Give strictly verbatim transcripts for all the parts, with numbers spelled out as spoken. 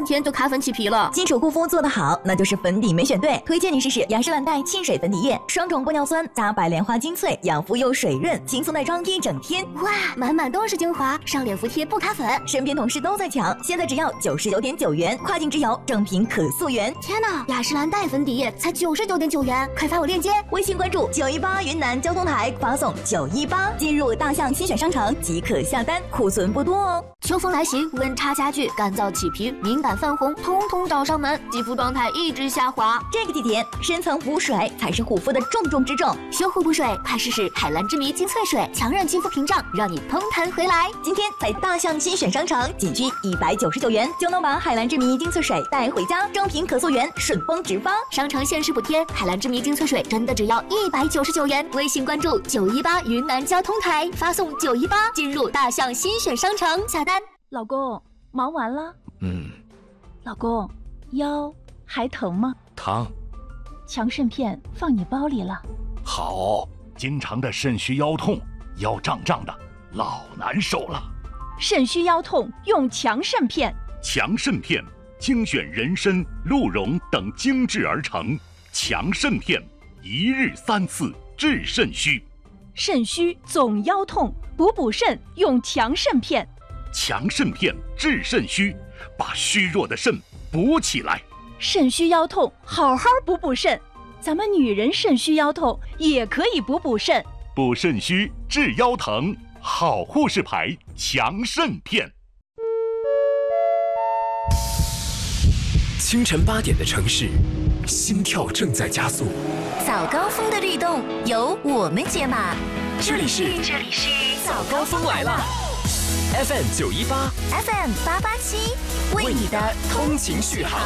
天就卡粉起皮了。 新手护肤做得好，那就是粉底没选对。推荐你试试雅诗兰黛沁水粉底液，双重玻尿酸加白莲花精粹，养肤又水润，轻松耐妆一整天。 哇，满满都是精华，上脸服帖不卡粉。 身边同事都在抢，现在只要九十九点九元，跨境直邮，正品可溯源。 天哪，雅诗兰黛粉底液才九十九点九元，快发我链接！ 微信关注九一八云南交通台，发送九一八，进入大象新选商城即可下单，库存不多哦。 秋风来袭，温差加剧，干燥起皮、敏感泛红，通通找上门，肌肤状态一直下滑。 这个季节，深层补水才是护肤的重中之重。 修护补水，快试试海蓝之谜精粹水，强韧肌肤屏障，让你嘭弹回来。 今天在大象新选商城，仅需一百九十九元就能把海蓝之谜精粹水带回家，正品可溯源，顺丰直发。 商城限时补贴，海蓝之谜精粹水真的只要一百九十九元。微信关注九一八云南交通台，发送九一八进入大象新选商城下单。 老公，忙完了？ 嗯。 老公，腰还疼吗？ 疼。 强肾片放你包里了。 好，经常的肾虚腰痛，腰胀胀的，老难受了。 肾虚腰痛用强肾片。 强肾片精选人参、鹿茸等精制而成，强肾片一日三次治肾虚。 肾虚总腰痛，补补肾用强肾片。 强肾片治肾虚，把虚弱的肾补起来。 肾虚腰痛，好好补补肾。咱们女人肾虚腰痛也可以补补肾。 补肾虚治腰疼，好护士牌强肾片。 清晨八点的城市，心跳正在加速。 早高峰的律动由我们解码。 这里是这里是早高峰来了。F M 九一八 ，F M 八八七， 为你的通勤续航。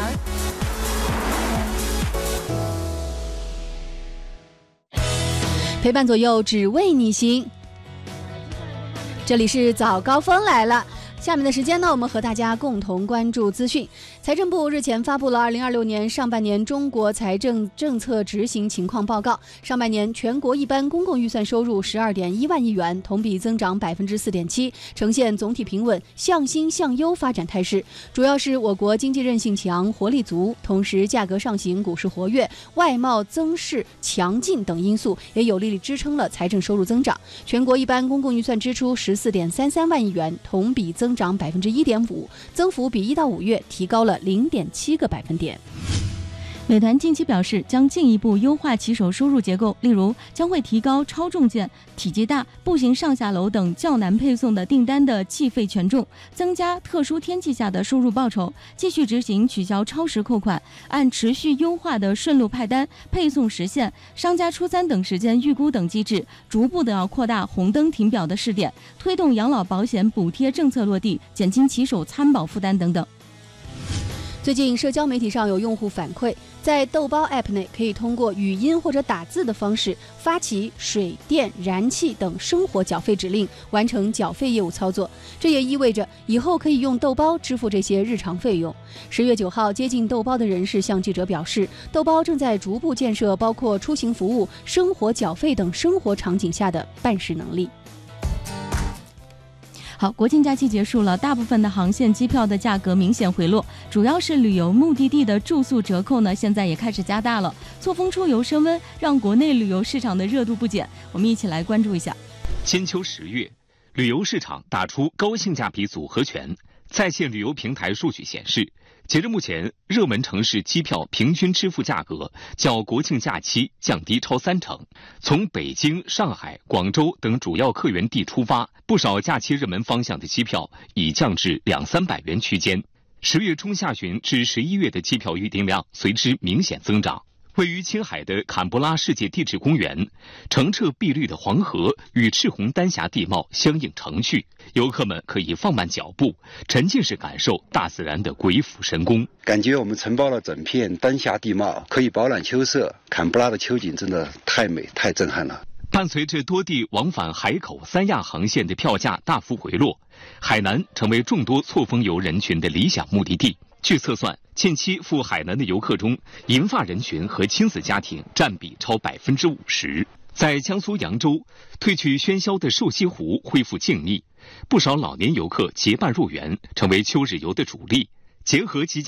陪伴左右，只为你行。这里是早高峰来了。下面的时间呢，我们和大家共同关注资讯。财政部日前发布了二零二六年上半年中国财政政策执行情况报告。上半年全国一般公共预算收入十二点一万亿元，同比增长百分之四点七，呈现总体平稳、向新向优发展态势。主要是我国经济韧性强、活力足，同时价格上行、股市活跃、外贸增势强劲等因素，也有力支撑了财政收入增长。全国一般公共预算支出十四点三三万亿元，同比增长百分之一点五，增幅比一到五月提高了零点七个百分点。 美团近期表示，将进一步优化骑手收入结构，例如将会提高超重件、体积大、步行上下楼等较难配送的订单的计费权重，增加特殊天气下的收入报酬，继续执行取消超时扣款，按持续优化的顺路派单、配送时限、商家出单等时间预估等机制，逐步的要扩大红灯停表的试点，推动养老保险补贴政策落地，减轻骑手参保负担等等。 最近社交媒体上有用户反馈，在豆包 App 内可以通过语音或者打字的方式发起水电、燃气等生活缴费指令，完成缴费业务操作。这也意味着以后可以用豆包支付这些日常费用。十月九号，接近豆包的人士向记者表示，豆包正在逐步建设包括出行服务、生活缴费等生活场景下的办事能力。 好，国庆假期结束了，大部分的航线机票的价格明显回落，主要是旅游目的地的住宿折扣呢，现在也开始加大了。错峰出游升温，让国内旅游市场的热度不减。我们一起来关注一下。 金秋十月，旅游市场打出高性价比组合拳。在线旅游平台数据显示，截至目前，热门城市机票平均支付价格较国庆假期降低超三成。从北京、上海、广州等主要客源地出发，不少假期热门方向的机票已降至两三百元区间。十月中下旬至十一月的机票预订量随之明显增长。位于青海的坎布拉世界地质公园，澄澈碧绿的黄河与赤红丹霞地貌相映成趣，游客们可以放慢脚步，沉浸式感受大自然的鬼斧神工。 感觉我们承包了整片丹霞地貌，可以饱览秋色。坎布拉的秋景真的太美太震撼了。 伴随着多地往返海口、三亚航线的票价大幅回落，海南成为众多错峰游人群的理想目的地。据测算，近期赴海南的游客中，银发人群和亲子家庭占比超百分之五十。在江苏扬州，褪去喧嚣的瘦西湖恢复静谧，不少老年游客结伴入园，成为秋日游的主力。结合即将